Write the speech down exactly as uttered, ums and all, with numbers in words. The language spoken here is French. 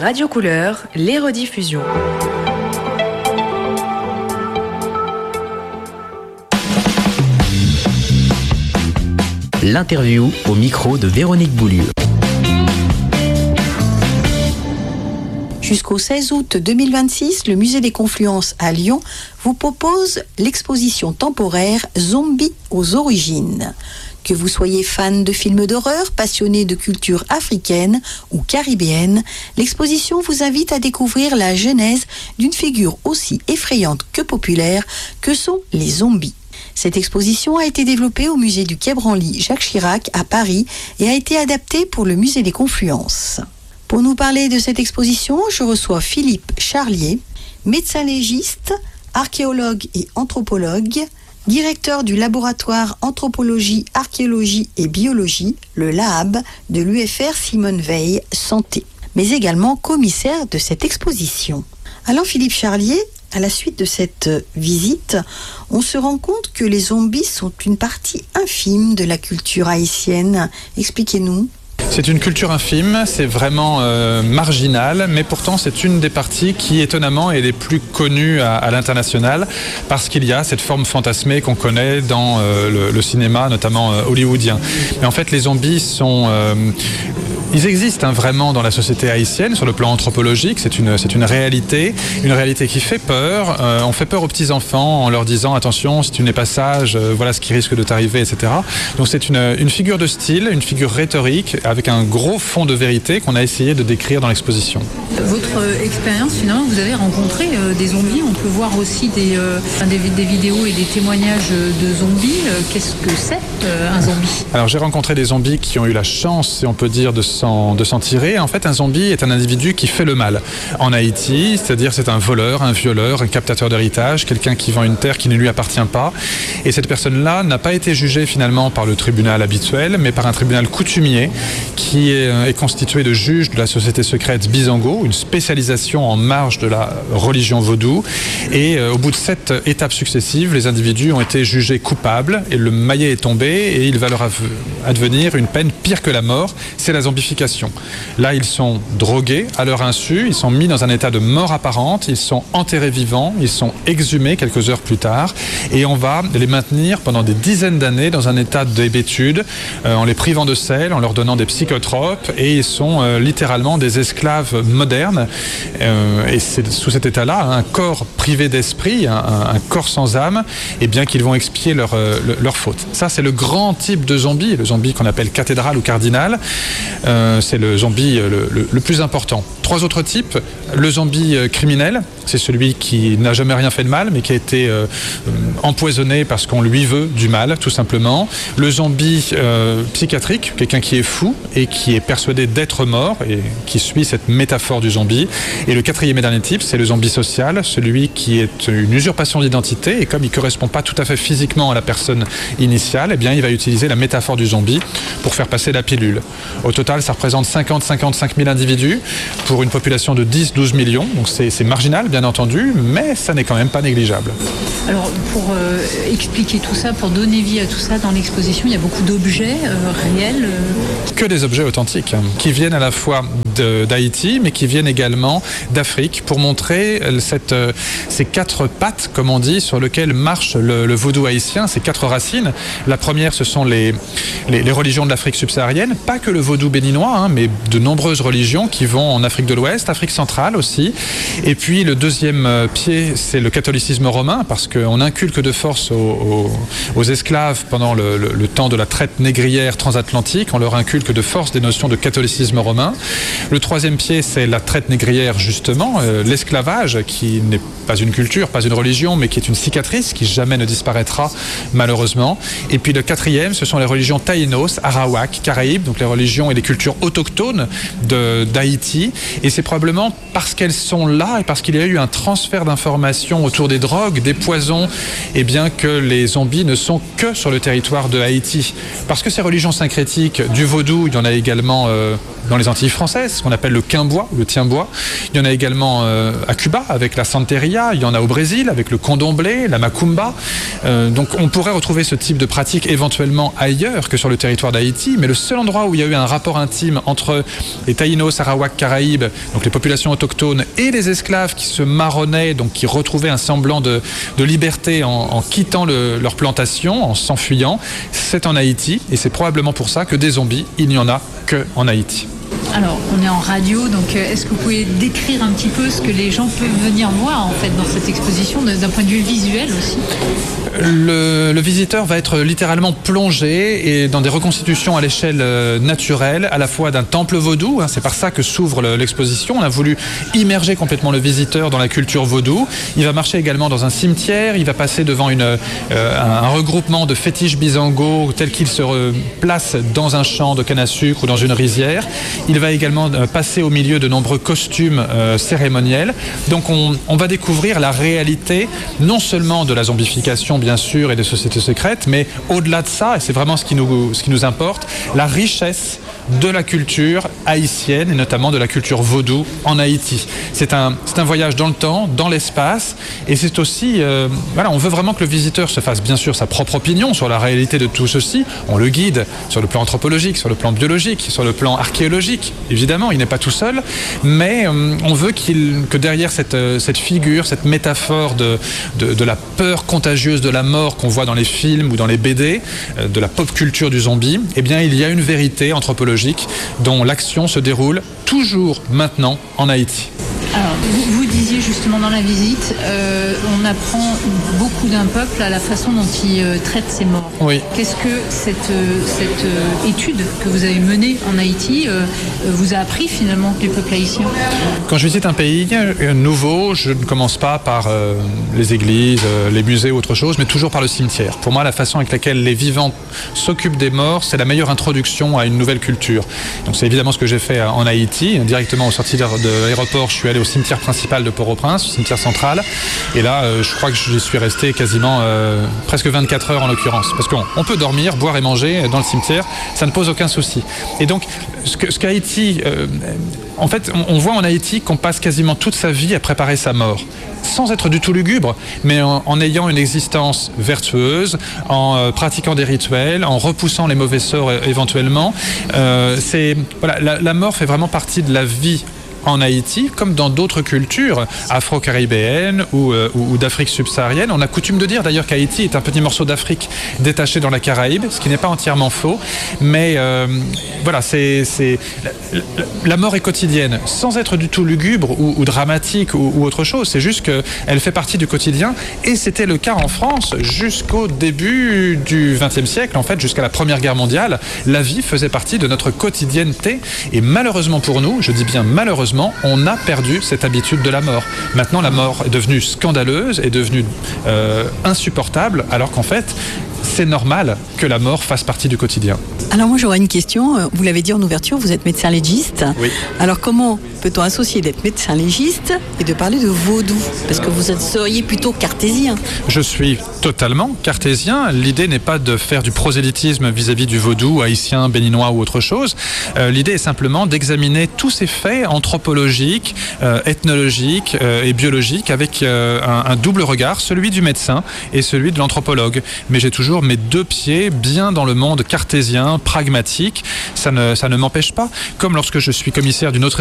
Radio Couleur, les rediffusions. L'interview au micro de Véronique Boulieu. Jusqu'au seize août deux mille vingt-six, le Musée des Confluences à Lyon vous propose l'exposition temporaire Zombies aux origines. Que vous soyez fan de films d'horreur, passionné de culture africaine ou caribéenne, l'exposition vous invite à découvrir la genèse d'une figure aussi effrayante que populaire que sont les zombies. Cette exposition a été développée au musée du Quai Branly Jacques Chirac à Paris et a été adaptée pour le Musée des Confluences. Pour nous parler de cette exposition, je reçois Philippe Charlier, médecin légiste, archéologue et anthropologue, directeur du laboratoire Anthropologie, Archéologie et Biologie, le L A B de l'U F R Simone Veil Santé, mais également commissaire de cette exposition. Alors Philippe Charlier, à la suite de cette visite, on se rend compte que les zombies sont une partie infime de la culture haïtienne. Expliquez-nous. C'est une culture infime, c'est vraiment euh, marginal, mais pourtant c'est une des parties qui étonnamment est les plus connues à, à l'international parce qu'il y a cette forme fantasmée qu'on connaît dans euh, le, le cinéma, notamment euh, hollywoodien. Mais en fait les zombies sont... Euh, Ils existent hein, vraiment dans la société haïtienne sur le plan anthropologique, c'est une, c'est une réalité, une réalité qui fait peur. Euh, on fait peur aux petits-enfants en leur disant attention, si tu n'es pas sage, euh, voilà ce qui risque de t'arriver, et cetera. Donc c'est une, une figure de style, une figure rhétorique avec un gros fond de vérité qu'on a essayé de décrire dans l'exposition. Votre euh, expérience, finalement, vous avez rencontré euh, des zombies, on peut voir aussi des, euh, des, des vidéos et des témoignages de zombies. Euh, qu'est-ce que c'est euh, un zombie ? Alors j'ai rencontré des zombies qui ont eu la chance, si on peut dire, de de s'en tirer. En fait, un zombie est un individu qui fait le mal. En Haïti, c'est-à-dire c'est un voleur, un violeur, un captateur d'héritage, quelqu'un qui vend une terre qui ne lui appartient pas. Et cette personne-là n'a pas été jugée finalement par le tribunal habituel, mais par un tribunal coutumier qui est, est constitué de juges de la société secrète Bizango, une spécialisation en marge de la religion vaudou. Et euh, au bout de sept étapes successives, les individus ont été jugés coupables et le maillet est tombé et il va leur advenir une peine pire que la mort, c'est la zombification. Là, ils sont drogués à leur insu, ils sont mis dans un état de mort apparente, ils sont enterrés vivants, ils sont exhumés quelques heures plus tard et on va les maintenir pendant des dizaines d'années dans un état d'hébétude euh, en les privant de sel, en leur donnant des psychotropes et ils sont euh, littéralement des esclaves modernes euh, et c'est sous cet état-là, un corps privé d'esprit, un, un corps sans âme, et bien qu'ils vont expier leur, euh, leur faute. Ça, c'est le grand type de zombie, le zombie qu'on appelle cathédrale ou cardinal. Euh, c'est le zombie le, le, le plus important. Trois autres types. Le zombie criminel, c'est celui qui n'a jamais rien fait de mal, mais qui a été euh, empoisonné parce qu'on lui veut du mal, tout simplement. Le zombie euh, psychiatrique, quelqu'un qui est fou et qui est persuadé d'être mort et qui suit cette métaphore du zombie. Et le quatrième et dernier type, c'est le zombie social, celui qui est une usurpation d'identité et comme il ne correspond pas tout à fait physiquement à la personne initiale, eh bien, il va utiliser la métaphore du zombie pour faire passer la pilule. Au total, ça représente cinquante à cinquante-cinq mille individus pour une population de dix à douze millions. Donc c'est, c'est marginal, bien entendu, mais ça n'est quand même pas négligeable. Alors, pour euh, expliquer tout ça, pour donner vie à tout ça, dans l'exposition, il y a beaucoup d'objets euh, réels. Euh... Que des objets authentiques, hein, qui viennent à la fois de, d'Haïti, mais qui viennent également d'Afrique, pour montrer cette, euh, ces quatre pattes, comme on dit, sur lesquelles marche le, le vaudou haïtien, ces quatre racines. La première, ce sont les, les, les religions de l'Afrique subsaharienne, pas que le vaudou béninois, hein, mais de nombreuses religions qui vont en Afrique de l'Ouest, Afrique centrale aussi. Et puis le deuxième pied, c'est le catholicisme romain, parce qu'on inculque de force aux, aux, aux esclaves pendant le, le, le temps de la traite négrière transatlantique, on leur inculque de force des notions de catholicisme romain. Le troisième pied, c'est la traite négrière justement, euh, l'esclavage, qui n'est pas une culture, pas une religion, mais qui est une cicatrice qui jamais ne disparaîtra malheureusement. Et puis le quatrième, ce sont les religions taïnos, arawak, caraïbes, donc les religions et les cultures autochtones de, d'Haïti. Et c'est probablement parce qu'elles sont là et parce qu'il y a eu un transfert d'informations autour des drogues, des poisons, et bien que les zombies ne sont que sur le territoire de Haïti. Parce que ces religions syncrétiques, du vaudou, il y en a également euh, dans les Antilles françaises, ce qu'on appelle le quimbois, le tiens-bois. Il y en a également euh, à Cuba avec la santeria, il y en a au Brésil avec le candomblé, la macumba. Euh, donc on pourrait retrouver ce type de pratique éventuellement ailleurs que sur le territoire d'Haïti, mais le seul endroit où il y a eu un rapport intime entre les Taïnos, Arawaks, Caraïbes, donc les populations autochtones, et les esclaves qui se marronnaient, donc qui retrouvaient un semblant de, de liberté en, en quittant le, leur plantation, en s'enfuyant, c'est en Haïti, et c'est probablement pour ça que des zombies, il n'y en a que en Haïti. Alors, on est en radio, donc est-ce que vous pouvez décrire un petit peu ce que les gens peuvent venir voir en fait dans cette exposition d'un point de vue visuel aussi? Le, le visiteur va être littéralement plongé et dans des reconstitutions à l'échelle naturelle, à la fois d'un temple vaudou, hein, c'est par ça que s'ouvre l'exposition. On a voulu immerger complètement le visiteur dans la culture vaudou. Il va marcher également dans un cimetière, il va passer devant une, euh, un regroupement de fétiches bizango tel qu'il se place dans un champ de canne à sucre ou dans une rizière. Il va également passer au milieu de nombreux costumes euh, cérémoniels. Donc on, on va découvrir la réalité non seulement de la zombification bien sûr et des sociétés secrètes, mais au-delà de ça, et c'est vraiment ce qui nous, ce qui nous importe, la richesse de la culture haïtienne et notamment de la culture vaudou en Haïti. C'est un, c'est un voyage dans le temps, dans l'espace, et c'est aussi, euh, voilà, on veut vraiment que le visiteur se fasse bien sûr sa propre opinion sur la réalité de tout ceci. On le guide sur le plan anthropologique, sur le plan biologique, sur le plan archéologique. Évidemment, il n'est pas tout seul, mais euh, on veut qu'il, que derrière cette, cette figure, cette métaphore de, de, de la peur contagieuse de la mort qu'on voit dans les films ou dans les B D, euh, de la pop culture du zombie, eh bien il y a une vérité anthropologique dont l'action se déroule toujours maintenant en Haïti. Alors, vous, vous disiez justement dans la visite, euh, on apprend beaucoup d'un peuple à la façon dont il euh, traite ses morts. Oui. Qu'est-ce que cette, euh, cette euh, étude que vous avez menée en Haïti euh, vous a appris finalement du peuple haïtien? Quand je visite un pays euh, nouveau, je ne commence pas par euh, les églises, euh, les musées ou autre chose, mais toujours par le cimetière. Pour moi, la façon avec laquelle les vivants s'occupent des morts, c'est la meilleure introduction à une nouvelle culture. Donc c'est évidemment ce que j'ai fait en Haïti. Directement au sortie de l'aéroport, je suis allé au cimetière principal de Port-au-Prince, cimetière central. Et là, euh, je crois que j'y suis resté quasiment euh, presque vingt-quatre heures en l'occurrence. Parce qu'on on peut dormir, boire et manger dans le cimetière, ça ne pose aucun souci. Et donc, ce, que, ce qu'Haïti... Euh, en fait, on, on voit en Haïti qu'on passe quasiment toute sa vie à préparer sa mort. Sans être du tout lugubre, mais en, en ayant une existence vertueuse, en euh, pratiquant des rituels, en repoussant les mauvais sorts euh, éventuellement. Euh, c'est, voilà, la, la mort fait vraiment partie de la vie en Haïti, comme dans d'autres cultures afro-caribéennes ou, euh, ou, ou d'Afrique subsaharienne. On a coutume de dire d'ailleurs qu'Haïti est un petit morceau d'Afrique détaché dans la Caraïbe, ce qui n'est pas entièrement faux, mais euh, voilà, c'est, c'est la, la mort est quotidienne, sans être du tout lugubre ou, ou dramatique ou, ou autre chose. C'est juste qu'elle fait partie du quotidien, et c'était le cas en France jusqu'au début du vingtième siècle, en fait, jusqu'à la Première Guerre mondiale. La vie faisait partie de notre quotidienneté, et malheureusement pour nous, je dis bien malheureusement, on a perdu cette habitude de la mort. Maintenant, la mort est devenue scandaleuse, est devenue euh, insupportable, alors qu'en fait, c'est normal que la mort fasse partie du quotidien. Alors moi, j'aurais une question. Vous l'avez dit en ouverture, vous êtes médecin légiste. Oui. Alors comment peut-on associer d'être médecin légiste et de parler de vaudou? Parce que vous seriez plutôt cartésien. Je suis totalement cartésien. L'idée n'est pas de faire du prosélytisme vis-à-vis du vaudou haïtien, béninois ou autre chose. Euh, l'idée est simplement d'examiner tous ces faits anthropologiques, euh, ethnologiques euh, et biologiques avec euh, un, un double regard, celui du médecin et celui de l'anthropologue. Mais j'ai toujours mes deux pieds bien dans le monde cartésien, pragmatique. Ça ne, ça ne m'empêche pas, comme lorsque je suis commissaire d'une autre